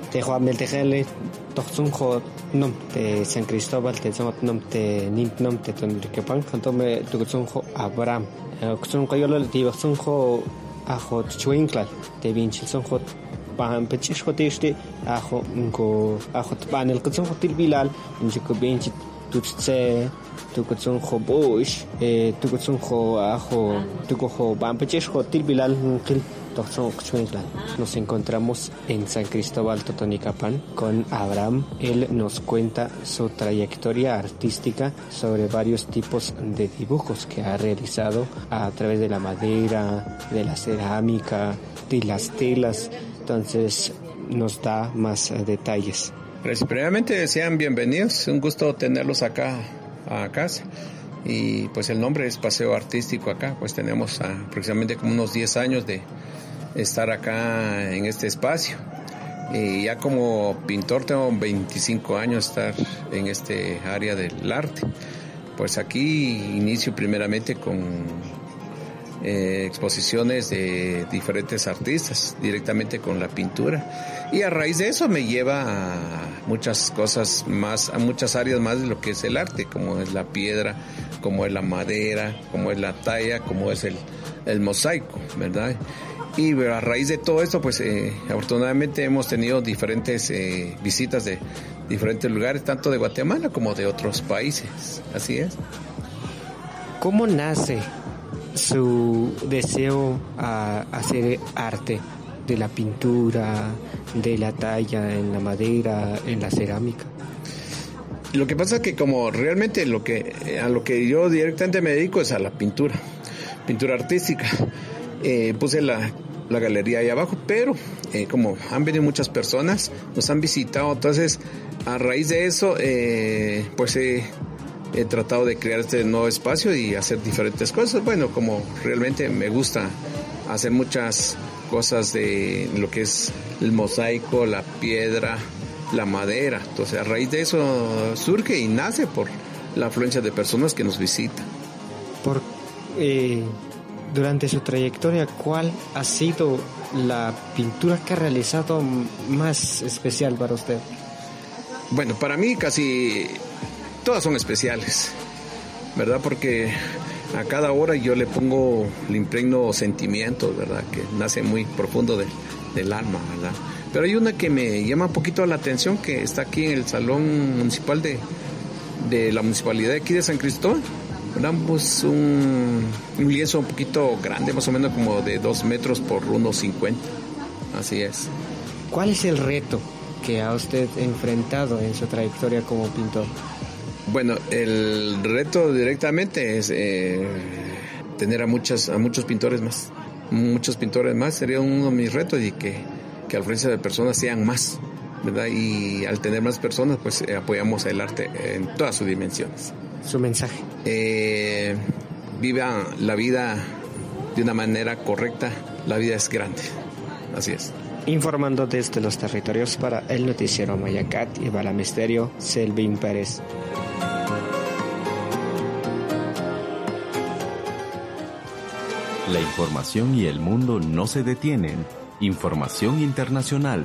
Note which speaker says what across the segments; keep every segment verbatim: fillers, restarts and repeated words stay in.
Speaker 1: te Juan del Tejele, Toxunjo, nom te San Cristóbal, te Zot nom te Nint nom te Tonriquepan, Cantome Tuxunjo Abraham. Oxunjo yo lo digo, Xunjo Ajo Chuinclal, te Vinchilsonjo Pan Pechishjo Tiste, Ajo Nko Ajo Panel Kutzunjo Tilbilal, Njuko Benchit Tutse, Tuxunjo Bush, Tuxunjo Ajo, Tucojo Pan Pechishjo Tilbilal, Nkil. Nos encontramos en San Cristóbal Totonicapán con Abraham. Él nos cuenta su trayectoria artística sobre varios tipos de dibujos que ha realizado a través de la madera, de la cerámica, de las telas. Entonces nos da más detalles.
Speaker 2: Pues primeramente sean bienvenidos, un gusto tenerlos acá a casa. Y pues el nombre es Paseo Artístico acá, pues tenemos aproximadamente como unos diez años de estar acá en este espacio. Y ya como pintor tengo veinticinco años de estar en este área del arte. Pues aquí inicio primeramente con eh, exposiciones de diferentes artistas, directamente con la pintura. Y a raíz de eso me lleva a muchas cosas más, a muchas áreas más de lo que es el arte, como es la piedra, como es la madera, como es la talla, como es el, el mosaico, ¿verdad? Y a raíz de todo esto, pues eh, afortunadamente hemos tenido diferentes eh, visitas de diferentes lugares, tanto de Guatemala como de otros países. Así es.
Speaker 1: ¿Cómo nace su deseo a hacer arte? De la pintura, de la talla en la madera, en la cerámica.
Speaker 2: Lo que pasa es que como realmente lo que a lo que yo directamente me dedico es a la pintura, pintura artística. Eh, puse la, la galería ahí abajo, pero eh, como han venido muchas personas, nos han visitado, entonces a raíz de eso, eh, pues eh, he tratado de crear este nuevo espacio y hacer diferentes cosas. Bueno, como realmente me gusta hacer muchas cosas de lo que es el mosaico, la piedra, la madera. Entonces a raíz de eso surge y nace por la afluencia de personas que nos visitan.
Speaker 1: Por eh... Durante su trayectoria, ¿cuál ha sido la pintura que ha realizado más especial para usted?
Speaker 2: Bueno, para mí casi todas son especiales, ¿verdad? Porque a cada hora yo le pongo, le impregno sentimientos, ¿verdad? Que nace muy profundo de, del alma, ¿verdad? Pero hay una que me llama un poquito la atención, que está aquí en el Salón Municipal de, de la Municipalidad de aquí de San Cristóbal. Pues un, un lienzo un poquito grande, más o menos como de dos metros por unos cincuenta. Así es.
Speaker 1: ¿Cuál es el reto que ha usted enfrentado en su trayectoria como pintor?
Speaker 2: Bueno, el reto directamente es eh, tener a muchas, a muchos pintores más. Muchos pintores más sería uno de mis retos, y que, que al frente de personas sean más, ¿verdad? Y al tener más personas, pues eh, apoyamos el arte en todas sus dimensiones.
Speaker 1: Su mensaje.
Speaker 2: Eh, viva la vida de una manera correcta. La vida es grande. Así es.
Speaker 1: Informando desde los territorios para el noticiero Mayacat y Balamisterio, Selvin Pérez.
Speaker 3: La información y el mundo no se detienen. Información internacional.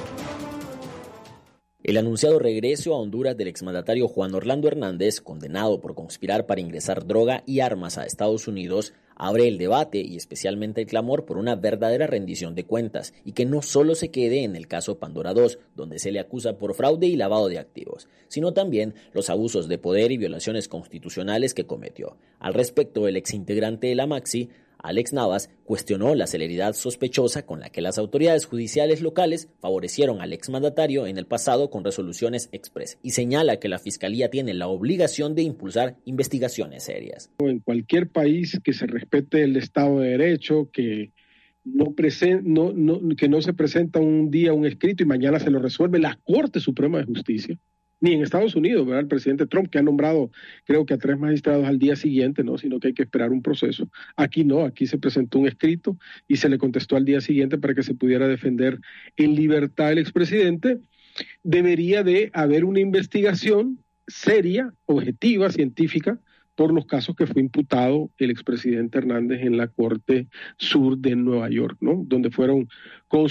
Speaker 4: El anunciado regreso a Honduras del exmandatario Juan Orlando Hernández, condenado por conspirar para ingresar droga y armas a Estados Unidos, abre el debate y especialmente el clamor por una verdadera rendición de cuentas, y que no solo se quede en el caso Pandora dos, donde se le acusa por fraude y lavado de activos, sino también los abusos de poder y violaciones constitucionales que cometió. Al respecto, el exintegrante de la Maxi, Alex Navas, cuestionó la celeridad sospechosa con la que las autoridades judiciales locales favorecieron al exmandatario en el pasado con resoluciones express, y señala que la Fiscalía tiene la obligación de impulsar investigaciones serias.
Speaker 5: En cualquier país que se respete el Estado de Derecho, que no, presen, no, no, que no se presenta un día un escrito y mañana se lo resuelve la Corte Suprema de Justicia, ni en Estados Unidos, ¿verdad? El presidente Trump, que ha nombrado creo que a tres magistrados al día siguiente, ¿no? Sino que hay que esperar un proceso. Aquí no, aquí se presentó un escrito y se le contestó al día siguiente para que se pudiera defender en libertad el expresidente. Debería de haber una investigación seria, objetiva, científica, por los casos que fue imputado el expresidente Hernández en la Corte Sur de Nueva York, ¿no? Donde fueron